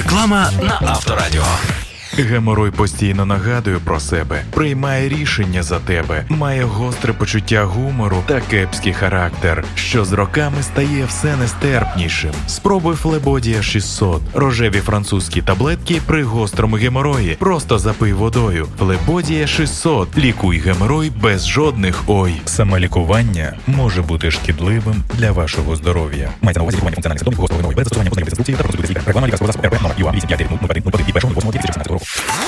Реклама на Авторадіо. Геморой постійно нагадує про себе, приймає рішення за тебе, має гостре почуття гумору та кепський характер, що з роками стає все нестерпнішим. Спробуй Флебодія 600. Рожеві французькі таблетки при гострому геморої. Просто запий водою. Флебодія 600. Лікуй геморой без жодних «ой». Самолікування може бути шкідливим для вашого здоров'я. Мається на увазі лікування функціональних симптомів гострого геморою без застосування посильних інструкцій та процедури з лікаря. Рекламна лікарського засобу РП номер ЮА 850 0101 від 1.08.2016 року.